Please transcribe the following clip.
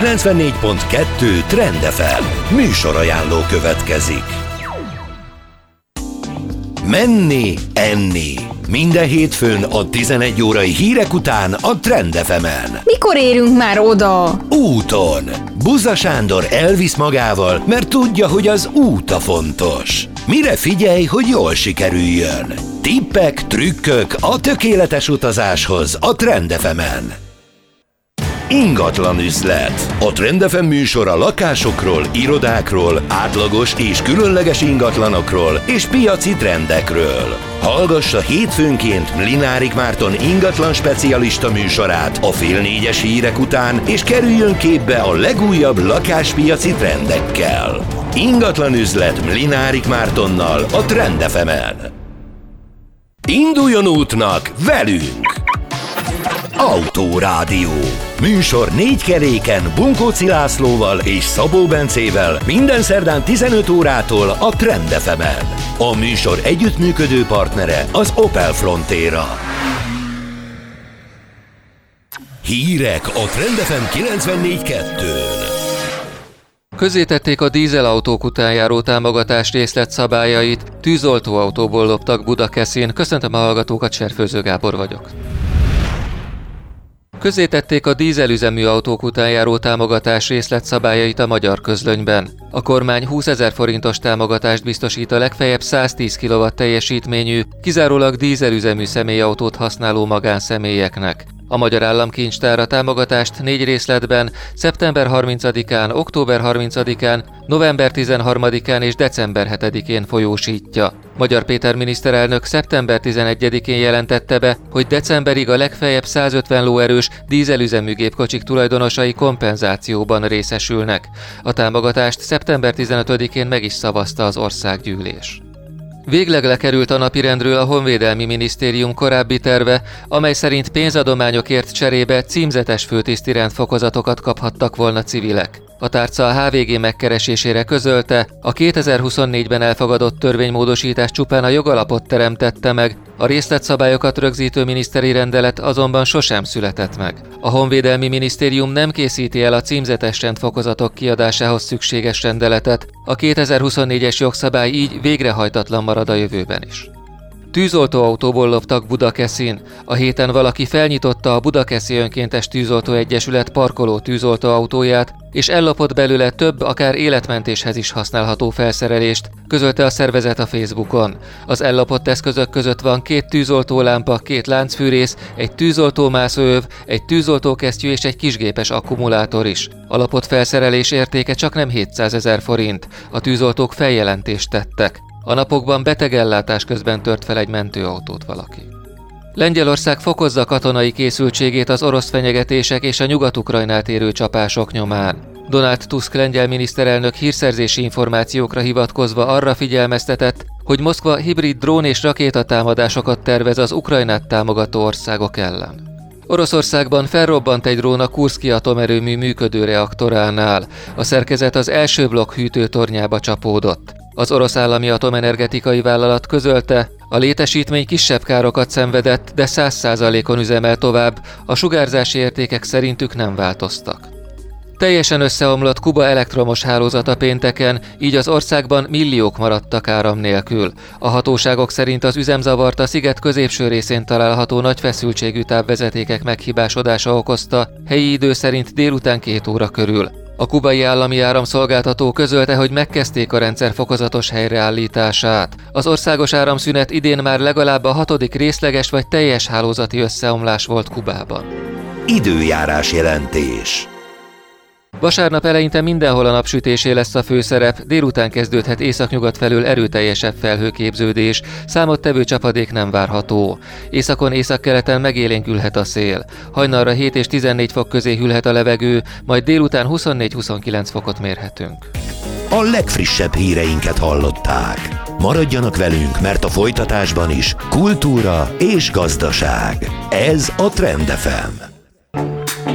94.2 Trend FM műsorajánló következik. Menni, enni. Minden hétfőn a 11 órai hírek után a Trend FM-en. Mikor érünk már oda? Úton. Buza Sándor elvisz magával, mert tudja, hogy az út a fontos. Mire figyelj, hogy jól sikerüljön? Tippek, trükkök a tökéletes utazáshoz a Trend FM-en. Ingatlan üzlet. A Trend FM műsor a lakásokról, irodákról, átlagos és különleges ingatlanokról és piaci trendekről. Hallgassa hétfőnként Mlinárik Márton ingatlan specialista műsorát a 3:30 hírek után, és kerüljön képbe a legújabb lakáspiaci trendekkel. Ingatlan üzlet Mlinárik Mártonnal a Trend FM-en. Induljon útnak velünk! Autórádió. Műsor 4 keréken Bunkóci Lászlóval és Szabó Bencével minden szerdán 15 órától a Trend FM-en. A műsor együttműködő partnere az Opel Frontera. Hírek a Trend FM 94.2-n. Közzétették a dízelautók után járó támogatás részletszabályait, tűzoltóautóból loptak Budakeszin. Köszöntöm a hallgatókat, Serfőző Gábor vagyok. Közzétették a dízelüzemű autók után járó támogatás részletszabályait a Magyar Közlönyben. A kormány 20 000 forintos támogatást biztosít a legfeljebb 110 kW teljesítményű, kizárólag dízelüzemű személyautót használó magánszemélyeknek. A Magyar Államkincstár a támogatást 4 részletben, szeptember 30-án, október 30-án, november 13-án és december 7-én folyósítja. Magyar Péter miniszterelnök szeptember 11-én jelentette be, hogy decemberig a legfeljebb 150 lóerős dízelüzemű gépkocsik tulajdonosai kompenzációban részesülnek. A támogatást szeptember 15-én meg is szavazta az országgyűlés. Végleg lekerült a napirendről a Honvédelmi Minisztérium korábbi terve, amely szerint pénzadományokért cserébe címzetes főtiszti rendfokozatokat kaphattak volna civilek. A tárca a HVG megkeresésére közölte, a 2024-ben elfogadott törvénymódosítás csupán a jogalapot teremtette meg, a részletszabályokat rögzítő miniszteri rendelet azonban sosem született meg. A Honvédelmi Minisztérium nem készíti el a címzetes rendfokozatok kiadásához szükséges rendeletet, a 2024-es jogszabály így végrehajtatlan marad a jövőben is. Tűzoltóautóból loptak Budakeszin. A héten valaki felnyitotta a Budakeszi Önkéntes Tűzoltó Egyesület parkoló tűzoltóautóját, és ellopott belőle több, akár életmentéshez is használható felszerelést, közölte a szervezet a Facebookon. Az ellopott eszközök között van 2 tűzoltólámpa, 2 láncfűrész, egy tűzoltómászóöv, egy tűzoltókesztyű és egy kisgépes akkumulátor is. A lopott felszerelés értéke csaknem 700 000 forint. A tűzoltók feljelentést tettek. A napokban betegellátás közben tört fel egy mentőautót valaki. Lengyelország fokozza katonai készültségét az orosz fenyegetések és a Nyugat-Ukrajnát érő csapások nyomán. Donald Tusk lengyel miniszterelnök hírszerzési információkra hivatkozva arra figyelmeztetett, hogy Moszkva hibrid drón és rakétatámadásokat tervez az Ukrajnát támogató országok ellen. Oroszországban felrobbant egy drón a Kurszki atomerőmű működő reaktoránál. A szerkezet az első blokk hűtőtornyába csapódott. Az orosz állami atomenergetikai vállalat közölte, a létesítmény kisebb károkat szenvedett, de 100%-on üzemel tovább, a sugárzási értékek szerintük nem változtak. Teljesen összeomlott Kuba elektromos hálózata pénteken, így az országban milliók maradtak áram nélkül. A hatóságok szerint az üzemzavart a sziget középső részén található nagy feszültségű távvezetékek meghibásodása okozta, helyi idő szerint délután 2 óra körül. A kubai állami áramszolgáltató közölte, hogy megkezdték a rendszer fokozatos helyreállítását. Az országos áramszünet idén már legalább a 6. részleges vagy teljes hálózati összeomlás volt Kubában. Időjárás jelentés. Vasárnap eleinte mindenhol a napsütésé lesz a főszerep, délután kezdődhet északnyugat felől erőteljesebb felhőképződés, számottevő csapadék nem várható. Északon északkeleten megélénkülhet a szél. Hajnalra 7 és 14 fok közé hűlhet a levegő, majd délután 24-29 fokot mérhetünk. A legfrissebb híreinket hallották. Maradjanak velünk, mert a folytatásban is kultúra és gazdaság. Ez a Trend FM.